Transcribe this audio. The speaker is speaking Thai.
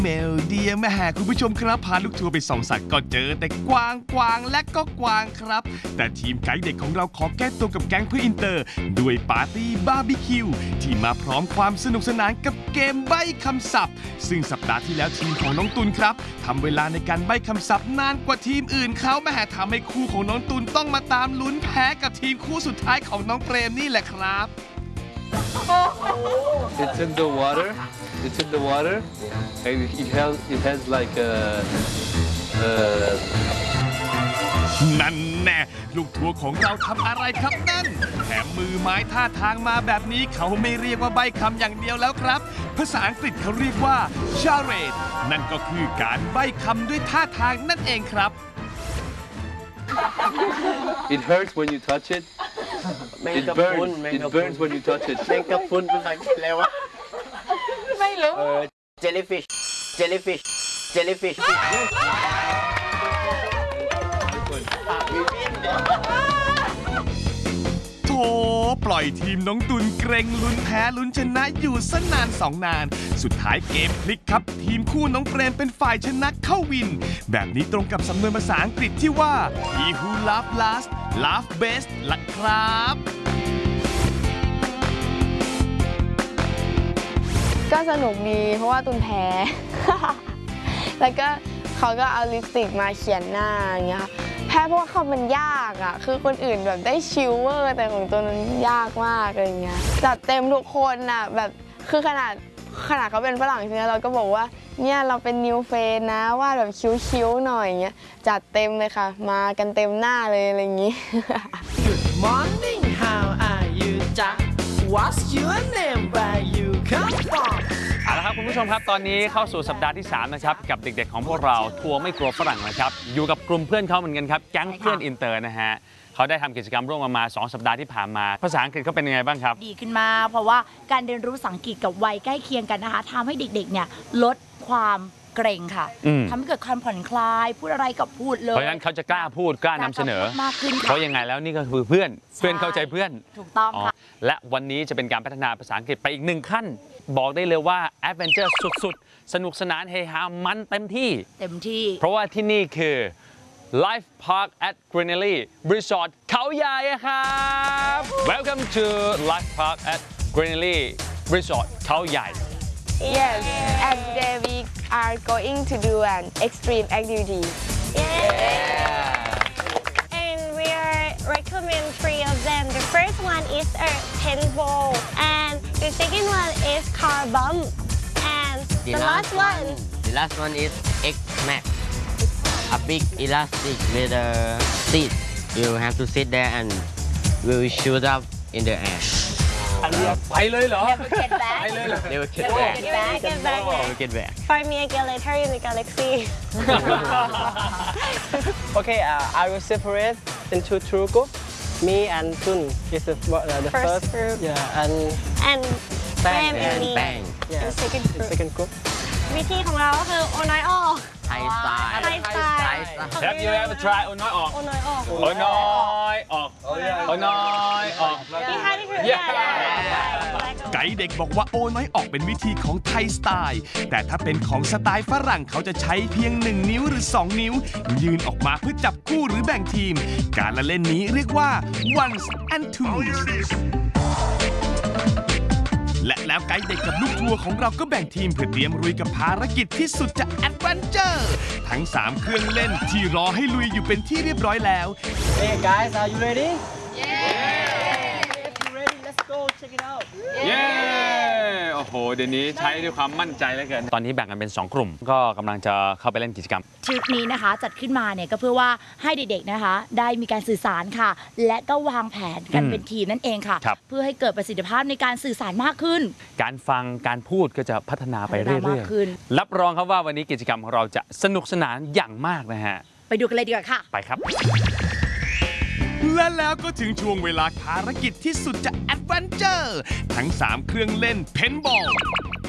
เมลเดียแม่คุณผู้ชมครับพาลูกทัวร์ไปส่องสัตว์ก็เจอแต่กวางและก็กวางครับแต่ทีมไกด์เด็กของเราขอแก้ตัวกับแก๊งเพื่ออินเตอร์ด้วยปาร์ตี้บาร์บีคิวที่มาพร้อมความสนุกสนานกับเกมใบ้คำศัพท์ซึ่งสัปดาห์ที่แล้วทีมของน้องตุลครับทำเวลาในการใบ้คำศัพท์นานกว่าทีมอื่นเขาแม่ทำให้คู่ของน้องตุลต้องมาตามลุ้นแพ้กับทีมคู่สุดท้ายของน้องเปรมนี่แหละครับ It's in the water. It's in the water, and it has like a. นั่นแน่ลูกทัวร์ของเราทำอะไรครับนั่นแถมมือไม้ท่าทางมาแบบนี้เขาไม่เรียกว่าใบ้คำอย่างเดียวแล้วครับภาษาอังกฤษเขาเรียกว่า charade นั่นก็คือการใบ้คำด้วยท่าทางนั่นเองครับ It hurts when you touch it. It burns. It burns when you touch it. แมงกะพรุนภาษาอังกฤษแล้ววะไม่รู้ jellyfish โถปล่อยทีมน้องตุลเกรงลุ้นแพ้ลุ้นชนะอยู่สนาน2 นานสุดท้ายเกมพลิกครับทีมคู่น้องเปรมเป็นฝ่ายชนะเข้าวินแบบนี้ตรงกับสำนวนภาษาอังกฤษที่ว่า he who laugh last laugh best ล่ะครับก็สนุกดีเพราะว่าตุนแพ้ แล้วก็เขาก็เอาลิปสติกมาเขียนหน้าอย่างเงี้ยแพ้เพราะว่าคำมันยากอ่ะคือคนอื่นแบบได้ชิลเวอร์แต่ของตัวนั้นยากมากอะไรเงี้ยจัดเต็มทุกคนอ่ะแบบคือขนาดเขาเป็นฝรั่งใช่ไหมเราก็บอกว่าเนี่ยเราเป็นนิวเฟนนะว่าแบบคิ้วๆหน่อยอย่างเงี้ยจัดเต็มเลยค่ะมากันเต็มหน้าเลยอะไรอย่างงี้ Good morning how are you Jack What's your name where you come from เอาละครับคุณผู้ชมครับตอนนี้เข้าสู่สัปดาห์ที่3นะครับกับเด็กๆของพวกเราทัวร์ไม่กลัวฝรั่งนะครับอยู่กับกลุ่มเพื่อนเขาเหมือนกันครับแก๊งเพื่อนอินเตอร์นะฮะเขาได้ทำกิจกรรมร่วมกันมา2 สัปดาห์ที่ผ่านมาภาษาอังกฤษเขาเป็นยังไงบ้างครับดีขึ้นมาเพราะว่าการเรียนรู้ภาษาอังกฤษกับวัยใกล้เคียงกันนะคะทำให้เด็กๆเนี่ยลดความเกรงค่ะทำให้เกิดความผ่อนคลายพูดอะไรกับพูดเลยเพราะฉะนั้นเขาจะกล้าพูดกล้านำเสนอมากขึ้นเพราะยังไงแล้วนี่ก็คือเพื่อนเข้าใจเพื่อนถูกต้องค่ะและวันนี้จะเป็นการพัฒนาภาษาอังกฤษไปอีก1 ขั้นบอกได้เลยว่าแอดเวนเจอร์สุดๆสนุกสนานเฮฮามันเต็มที่เพราะว่าที่นี่คือ Life Park at Greenery Resort เขาใหญ่ครับ Welcome to Life Park at Greenery Resort เขาใหญ่ Yes and today we are going to do an extreme activity And we are recommend 3 of them. The first one is a paintball, and the second one is car bump, and the last one. The last one is X-Max. A big elastic with a seat. You have to sit there and will shoot up in the air. ไปเลยเหรอไปเลยเหรอ They will get back. Get back. They will get back. Find me again later in the galaxy. Okay, I will separate into 2 groups. Me and Tun is the first group. Yeah, and Sam and me. Bang. Yeah, The second group. second group. วิธีของเราก็คือโอน้อยออก Thai style. Thai style. Have you ever tried โอ้น้อยออกโอน้อยออกโอ้น้อยออกโอ้น้อยออกนี่ค่ะนี่คือไกด์เด็กบอกว่าโอ้น้อยออกเป็นวิธีของไทยสไตล์แต่ถ้าเป็นของสไตล์ฝรั่งเขาจะใช้เพียง1 นิ้วหรือ2 นิ้วยืนออกมาเพื่อจับคู่หรือแบ่งทีมการละเล่นนี้เรียกว่า ones and twos และแล้วไกด์เด็กกับลูกทัวร์ของเราก็แบ่งทีมเพื่อเตรียมลุยกับภารกิจที่สุดจะแอดเวนเจอร์ทั้ง3 เครื่องเล่นที่รอให้ลุยอยู่เป็นที่เรียบร้อยแล้ว Hey guys, are you ready? If you're ready, let's go check it out. เย้โอ้โหเดี๋ยวนี้ใช้ด้วยความมั่นใจแล้วกันตอนนี้แบ่งกันเป็น2 กลุ่มก็กำลังจะเข้าไปเล่นกิจกรรมทริปนี้นะคะจัดขึ้นมาเนี่ยก็เพื่อว่าให้เด็กๆนะคะได้มีการสื่อสารค่ะและก็วางแผนกันเป็นทีมนั่นเองค่ะเพื่อให้เกิดประสิทธิภาพในการสื่อสารมากขึ้นการฟังการพูดก็จะพัฒนาไปเรื่อยๆรับรองครับว่าวันนี้กิจกรรมของเราจะสนุกสนานอย่างมากนะฮะไปดูกันเลยดีกว่าค่ะไปครับและแล้วก็ถึงช่วงเวลาภารกิจที่สุดจะแอดเวนเจอร์ทั้ง3 เครื่องเล่นเพนบอล